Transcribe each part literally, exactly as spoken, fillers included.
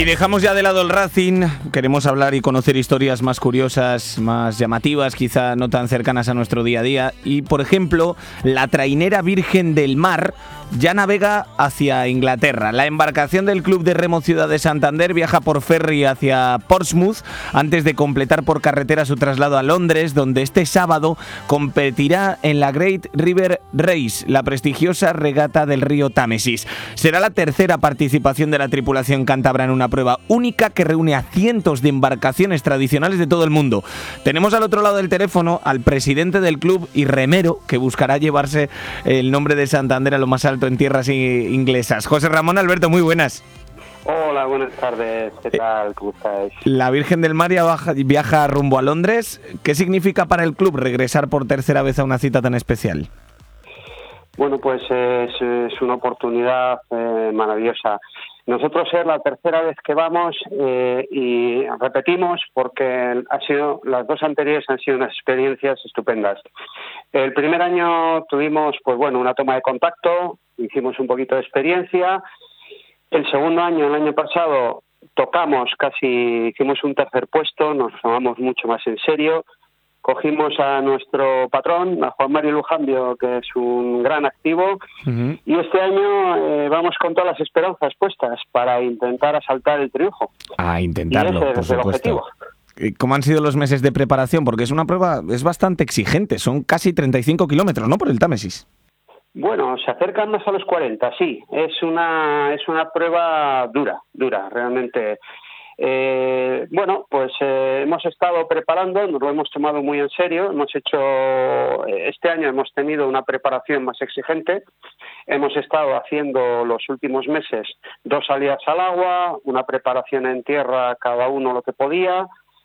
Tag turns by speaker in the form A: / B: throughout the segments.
A: dejamos ya de lado el Racing, queremos hablar y conocer historias más curiosas, más llamativas, quizá no tan cercanas a nuestro día a día. Y, por ejemplo, la trainera Virgen del Mar ya navega hacia Inglaterra. La embarcación del Club de Remo Ciudad de Santander viaja por ferry hacia Portsmouth antes de completar por carretera su traslado a Londres, donde este sábado competirá en la Great River Race, la prestigiosa regata del río Támesis. Será la tercera participación de la tripulación cántabra en una prueba única que reúne a cientos de embarcaciones tradicionales de todo el mundo. Tenemos al otro lado del teléfono al presidente del club y remero que buscará llevarse el nombre de Santander a lo más alto en tierras inglesas. José Ramón Alberto, muy buenas.
B: Hola, buenas tardes. ¿Qué tal? ¿Cómo estáis?
A: La Virgen del Mar viaja, viaja rumbo a Londres. ¿Qué significa para el club regresar por tercera vez a una cita tan especial?
B: Bueno, pues es, es una oportunidad eh, maravillosa. Nosotros es la tercera vez que vamos eh, y repetimos porque ha sido, las dos anteriores han sido unas experiencias estupendas. El primer año tuvimos, pues bueno, una toma de contacto, hicimos un poquito de experiencia. El segundo año, el año pasado, tocamos casi, hicimos un tercer puesto, nos tomamos mucho más en serio. Cogimos a nuestro patrón, a Juan Mario Lujambio, que es un gran activo, uh-huh. y este año eh, vamos con todas las esperanzas puestas para intentar asaltar el triunfo.
A: A intentarlo,
B: y ese
A: por
B: es el
A: supuesto.
B: objetivo.
A: ¿Cómo han sido los meses de preparación? Porque es una prueba, es bastante exigente, son casi treinta y cinco kilómetros, ¿no?, por el Támesis.
B: Bueno, se acercan más a los cuarenta, sí. Es una, es una prueba dura, dura, realmente. Eh, bueno, pues eh, hemos estado preparando, nos lo hemos tomado muy en serio, hemos hecho, este año hemos tenido una preparación más exigente, hemos estado haciendo los últimos meses dos salidas al agua, una preparación en tierra cada uno lo que podía,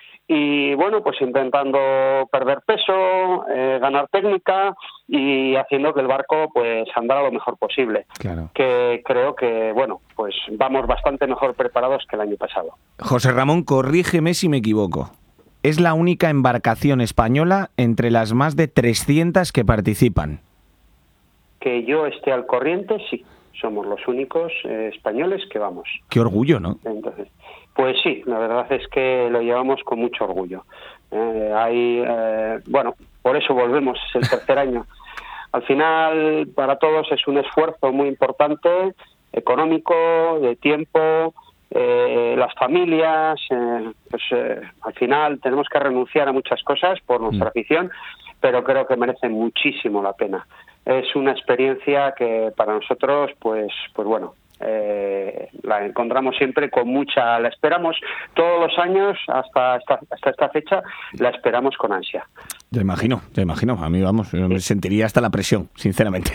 B: y bueno, pues intentando perder peso, eh, ganar técnica y haciendo que el barco pues andara lo mejor posible.
A: Claro.
B: Que creo que, bueno, pues vamos bastante mejor preparados que el año pasado.
A: José Ramón, corrígeme si me equivoco. ¿Es la única embarcación española entre las más de trescientas que participan?
B: Que yo esté al corriente, sí. Somos los únicos eh, españoles que vamos.
A: Qué orgullo, ¿no?
B: Entonces, pues sí, la verdad es que lo llevamos con mucho orgullo. Eh, hay, eh, bueno, por eso volvemos, es el tercer año. Al final, para todos es un esfuerzo muy importante, económico, de tiempo, eh, las familias, eh, pues eh, al final tenemos que renunciar a muchas cosas por nuestra mm. afición, pero creo que merece muchísimo la pena. Es una experiencia que para nosotros, pues, pues bueno, eh, la encontramos siempre con mucha, la esperamos todos los años hasta esta, hasta esta fecha, la esperamos con ansia.
A: Te imagino, te imagino. A mí, vamos, me sentiría hasta la presión, sinceramente.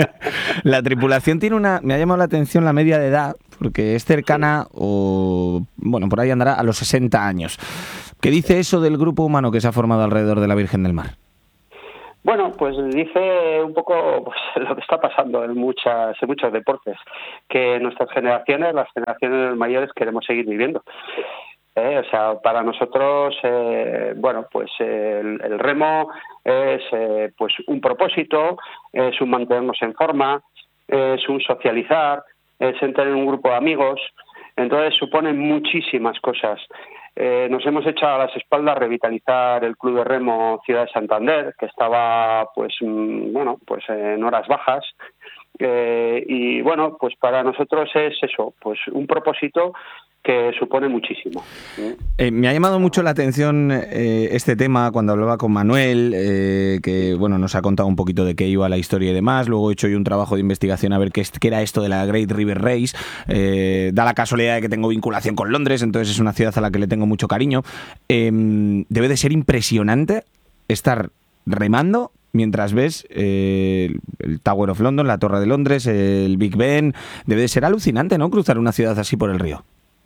A: La tripulación tiene una, me ha llamado la atención la media de edad, porque es cercana o, bueno, por ahí andará a los sesenta años. ¿Qué dice eso del grupo humano que se ha formado alrededor de la Virgen del Mar?
B: Bueno, pues dice un poco pues, lo que está pasando en, muchas, en muchos deportes, que nuestras generaciones, las generaciones mayores, queremos seguir viviendo. Eh, o sea, para nosotros, eh, bueno, pues eh, el, el remo es eh, pues un propósito, es un mantenernos en forma, es un socializar, es entrar en un grupo de amigos. Entonces supone muchísimas cosas. Eh, nos hemos echado a las espaldas revitalizar el Club de Remo Ciudad de Santander, que estaba, pues, mmm, bueno, pues en horas bajas. Eh, y bueno, pues para nosotros es eso, pues un propósito que supone muchísimo.
A: Eh, me ha llamado mucho la atención eh, este tema cuando hablaba con Manuel, eh, que bueno, nos ha contado un poquito de qué iba la historia y demás. Luego he hecho yo un trabajo de investigación a ver qué, qué era esto de la Great River Race. Eh, da la casualidad de que tengo vinculación con Londres, entonces es una ciudad a la que le tengo mucho cariño. Eh, debe de ser impresionante estar remando mientras ves eh, el Tower of London, la Torre de Londres, el Big Ben. Debe de ser alucinante, ¿no?, cruzar una ciudad así por el río.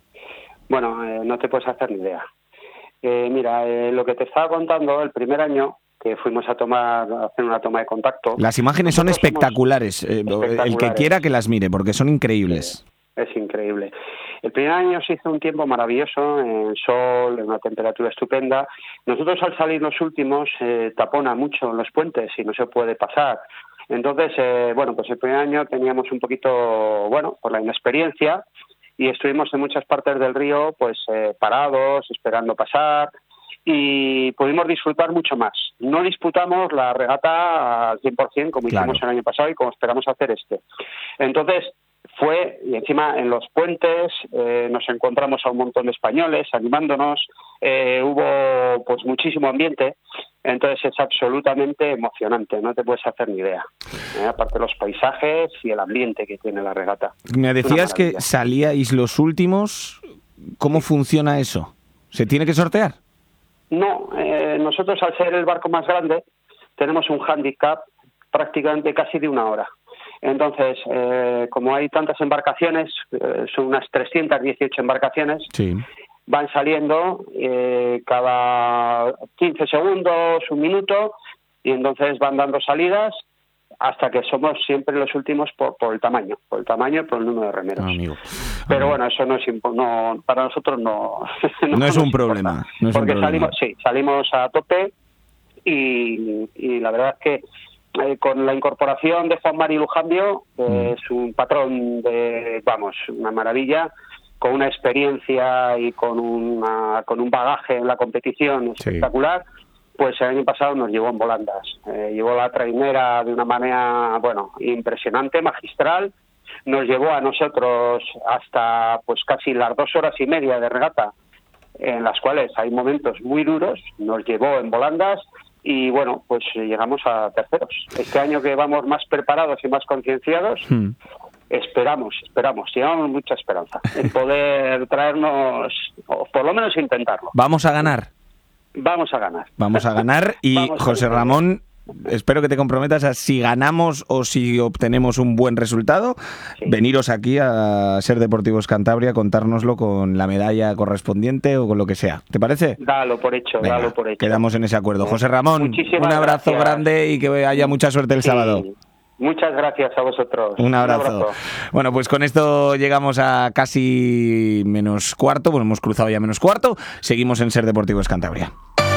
B: Bueno, eh, no te puedes hacer ni idea. Eh, mira, eh, lo que te estaba contando, el primer año que fuimos a tomar a hacer una toma de contacto...
A: Las imágenes son espectaculares. Eh, espectaculares. El que quiera que las mire, porque son increíbles.
B: Es, es increíble. El primer año se hizo un tiempo maravilloso, en sol, en una temperatura estupenda. Nosotros al salir los últimos eh, tapona mucho en los puentes y no se puede pasar. Entonces, eh, bueno, pues el primer año teníamos un poquito, bueno, por la inexperiencia, y estuvimos en muchas partes del río pues eh, parados, esperando pasar, y pudimos disfrutar mucho más. No disputamos la regata al cien por ciento como claro. hicimos el año pasado y como esperamos hacer este. Entonces, fue, y encima en los puentes eh, nos encontramos a un montón de españoles animándonos, eh, hubo pues muchísimo ambiente, entonces es absolutamente emocionante, no te puedes hacer ni idea, eh, aparte de los paisajes y el ambiente que tiene la regata.
A: Me decías que salíais los últimos, ¿cómo funciona eso? ¿Se tiene que sortear?
B: No, eh, nosotros al ser el barco más grande tenemos un handicap prácticamente casi de una hora. Entonces, eh, como hay tantas embarcaciones, eh, son unas trescientas dieciocho embarcaciones, sí. van saliendo eh, cada quince segundos, un minuto, y entonces van dando salidas hasta que somos siempre los últimos por, por el tamaño, por el tamaño y por el número de remeros. Amigo. Pero bueno, eso no es no, para nosotros no,
A: no, no es un problema. No es
B: porque
A: un problema.
B: salimos, sí, salimos a tope y, y la verdad es que Eh, con la incorporación de Juan Mari Lujambio, eh, mm. es un patrón de, vamos, una maravilla, con una experiencia y con una, con un bagaje en la competición espectacular, sí. pues el año pasado nos llevó en volandas. Eh, llevó la trainera de una manera, bueno, impresionante, magistral, nos llevó a nosotros hasta pues casi las dos horas y media de regata, en las cuales hay momentos muy duros, nos llevó en volandas. Y bueno, pues llegamos a terceros. Este año que vamos más preparados y más concienciados, hmm. esperamos, esperamos, llevamos mucha esperanza en poder traernos, o por lo menos intentarlo.
A: ¿Vamos a ganar?
B: Vamos a ganar.
A: Vamos a ganar y
B: Vamos
A: José Ramón, espero que te comprometas a, si ganamos o si obtenemos un buen resultado, sí. veniros aquí a Ser Deportivos Cantabria a contárnoslo con la medalla correspondiente o con lo que sea. ¿Te parece?
B: Dalo por hecho, Venga, dalo por hecho.
A: Quedamos en ese acuerdo. José Ramón, Muchísimas un abrazo gracias. grande y que haya mucha suerte el sí. sábado.
B: Muchas gracias a vosotros.
A: Un abrazo. Un abrazo. Bueno, pues con esto llegamos a casi menos cuarto. Bueno, hemos cruzado ya menos cuarto. Seguimos en Ser Deportivos Cantabria.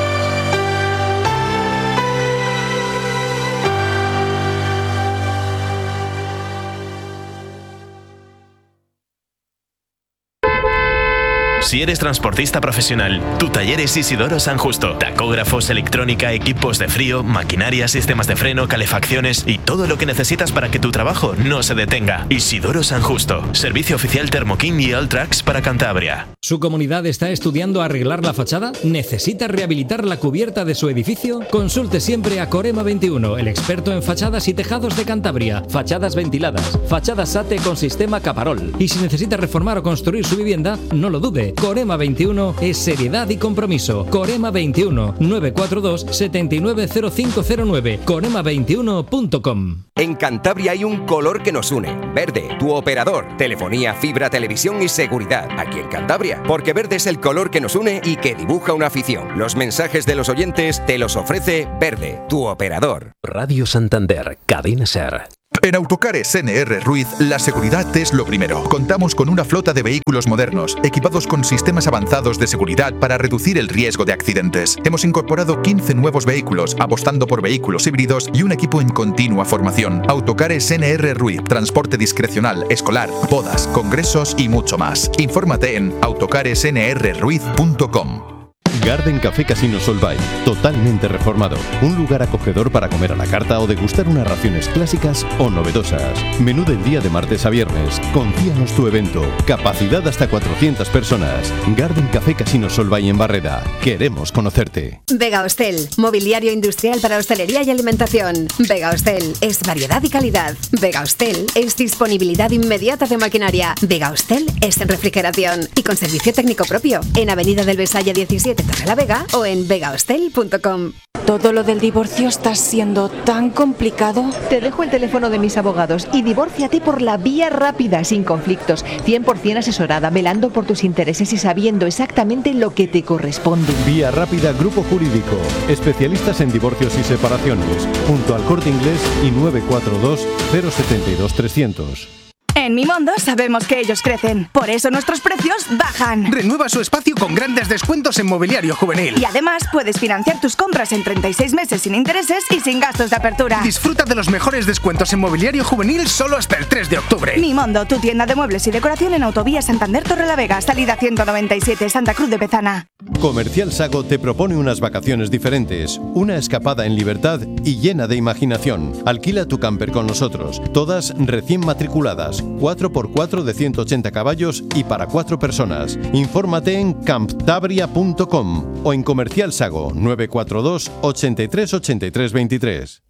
C: Si eres transportista profesional, tu taller es Isidoro San Justo. Tacógrafos, electrónica, equipos de frío, maquinaria, sistemas de freno, calefacciones y todo lo que necesitas para que tu trabajo no se detenga. Isidoro San Justo. Servicio oficial Thermoking y Alltrax para Cantabria.
D: ¿Su comunidad está estudiando arreglar la fachada? ¿Necesita rehabilitar la cubierta de su edificio? Consulte siempre a Corema veintiuno, el experto en fachadas y tejados de Cantabria. Fachadas ventiladas, fachadas S A T E con sistema Caparol. Y si necesita reformar o construir su vivienda, no lo dude. Corema veintiuno es seriedad y compromiso. Corema veintiuno, nueve cuatro dos, siete nueve cero cinco cero nueve. corema veintiuno punto com.
E: En Cantabria hay un color que nos une. Verde, tu operador. Telefonía, fibra, televisión y seguridad. Aquí en Cantabria. Porque verde es el color que nos une y que dibuja una afición. Los mensajes de los oyentes te los ofrece Verde, tu operador.
F: Radio Santander, Cadena Ser.
G: En Autocares N R Ruiz, la seguridad es lo primero. Contamos con una flota de vehículos modernos, equipados con sistemas avanzados de seguridad para reducir el riesgo de accidentes. Hemos incorporado quince nuevos vehículos, apostando por vehículos híbridos y un equipo en continua formación. Autocares N R Ruiz, transporte discrecional, escolar, bodas, congresos y mucho más. Infórmate en autocares n r ruiz punto com.
H: Garden Café Casino Solvay, totalmente reformado. Un lugar acogedor para comer a la carta o degustar unas raciones clásicas o novedosas. Menú del día de martes a viernes. Confíanos tu evento. Capacidad hasta cuatrocientas personas. Garden Café Casino Solvay en Barreda. Queremos conocerte.
I: Vega Hostel, mobiliario industrial para hostelería y alimentación. Vega Hostel es variedad y calidad. Vega Hostel es disponibilidad inmediata de maquinaria. Vega Hostel es refrigeración y con servicio técnico propio. En Avenida del Besaya diecisiete, Torrelavega, o en vega hostel punto com.
J: Todo lo del divorcio está siendo tan complicado.
K: Te dejo el teléfono de mis abogados y divórciate por la vía rápida, sin conflictos, cien por ciento asesorada, velando por tus intereses y sabiendo exactamente lo que te corresponde.
H: Vía Rápida Grupo Jurídico, especialistas en divorcios y separaciones, junto al Corte Inglés y nueve cuatro dos, cero siete dos, trescientos.
J: En Mimondo sabemos que ellos crecen, por eso nuestros precios bajan.
L: Renueva su espacio con grandes descuentos en mobiliario juvenil.
J: Y además puedes financiar tus compras en treinta y seis meses sin intereses y sin gastos de apertura.
L: Disfruta de los mejores descuentos en mobiliario juvenil solo hasta el tres de octubre.
J: Mimondo, tu tienda de muebles y decoración en Autovía Santander Torrelavega, salida ciento noventa y siete, Santa Cruz de Bezana.
H: Comercial Sago te propone unas vacaciones diferentes, una escapada en libertad y llena de imaginación. Alquila tu camper con nosotros, todas recién matriculadas, cuatro por cuatro de ciento ochenta caballos y para cuatro personas. Infórmate en camptabria punto com o en Comercial Sago nueve cuatro dos, ochenta y tres, ochenta y tres veintitrés.